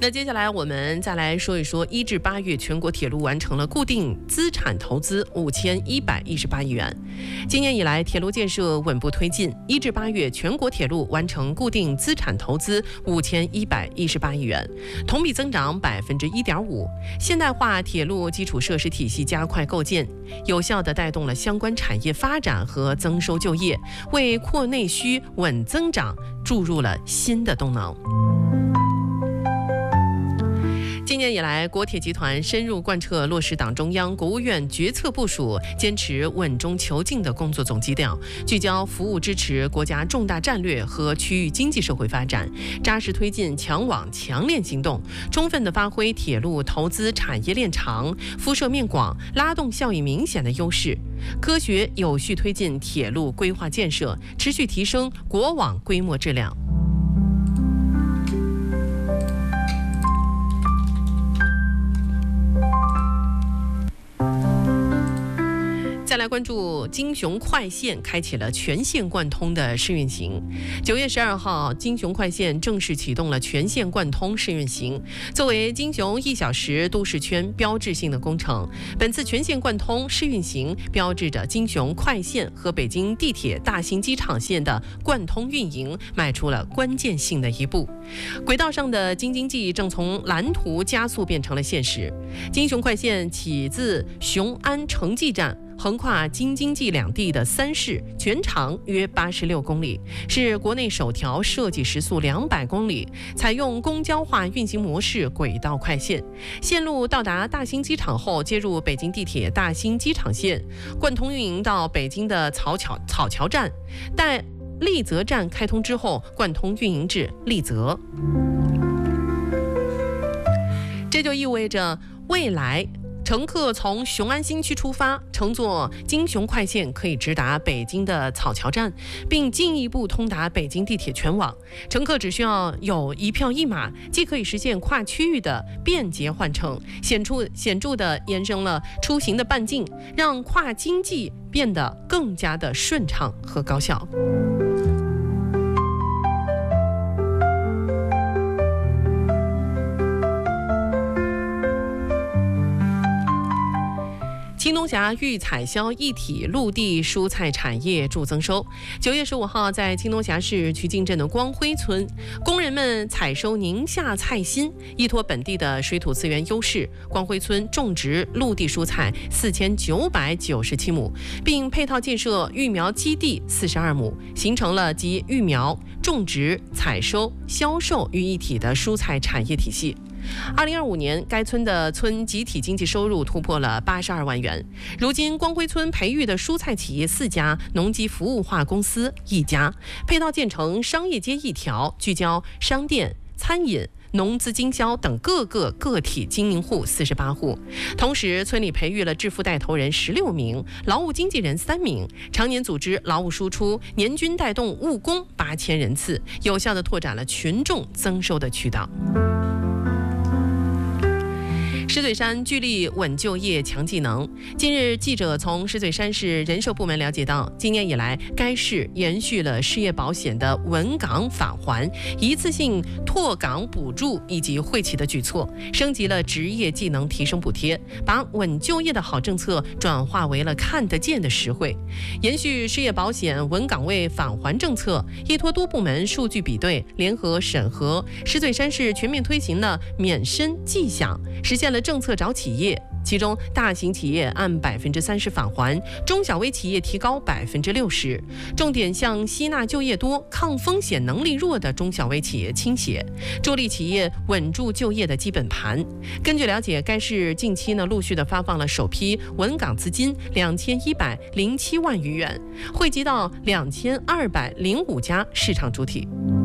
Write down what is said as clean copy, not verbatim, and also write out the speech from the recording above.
的，接下来我们再来说一说1至8月全国铁路完成了固定资产投资5118亿元。今年以来，铁路建设稳步推进，1至8月全国铁路完成固定资产投资5118亿元，同比增长1.5%。现代化铁路基础设施体系加快构建，有效地带动了相关产业发展和增收就业，为扩内需、稳增长注入了新的动能。今年以来，国铁集团深入贯彻落实党中央、国务院决策部署，坚持稳中求进的工作总基调，聚焦服务支持国家重大战略和区域经济社会发展，扎实推进强网强链行动，充分地发挥铁路投资产业链长、辐射面广、拉动效益明显的优势，科学有序推进铁路规划建设，持续提升国网规模质量。再来关注京雄快线开启了全线贯通的试运行。9月12号，京雄快线正式启动了全线贯通试运行。作为京雄1小时都市圈标志性的工程，本次全线贯通试运行标志着京雄快线和北京地铁大兴机场线的贯通运营迈出了关键性的一步。轨道上的京津冀正从蓝图加速变成了现实。京雄快线起自雄安城际站，横跨京津冀两地的3市，全长约86公里，是国内首条设计时速200公里、采用公交化运行模式轨道快线。线路到达大兴机场后，接入北京地铁大兴机场线，贯通运营到北京的草桥站，待丽泽站开通之后，贯通运营至丽泽。这就意味着未来乘客从雄安新区出发，乘坐京雄快线可以直达北京的草桥站，并进一步通达北京地铁全网。乘客只需要有一票一码，既可以实现跨区域的便捷换乘，显著地延伸了出行的半径，让跨经济变得更加的顺畅和高效。新东峡预采销一体陆地蔬菜产业助增收。9月15号，在青东峡市曲靖镇的光辉村，工人们采收宁夏菜心，依托本地的水土资源优势，光辉村种植陆地蔬菜4997亩，并配套建设育苗基地42亩，形成了集育苗、种植、采收、销售于一体的蔬菜产业体系。2025年，该村的村集体经济收入突破了82万元。如今，光辉村培育的蔬菜企业4家，农机服务化公司1家，配套建成商业街1条，聚焦商店、餐饮、农资经销等各个个体经营户48户。同时，村里培育了致富带头人16名，劳务经纪人3名，常年组织劳务输出，年均带动务工8000人次，有效地拓展了群众增收的渠道。石嘴山聚力稳就业强技能。近日，记者从石嘴山市人社部门了解到，今年以来，该市延续了失业保险的稳岗返还、一次性拓岗补助以及惠企的举措，升级了职业技能提升补贴，把稳就业的好政策转化为了看得见的实惠。延续失业保险稳岗位返还政策，依托多部门数据比对、联合审核，石嘴山市全面推行了免申计享，实现了政策找企业，其中大型企业按30%返还，中小微企业提高60%，重点向吸纳就业多、抗风险能力弱的中小微企业倾斜，助力企业稳住就业的基本盘。根据了解，该市近期陆续的发放了首批稳岗资金2107万余元，惠及到2205家市场主体。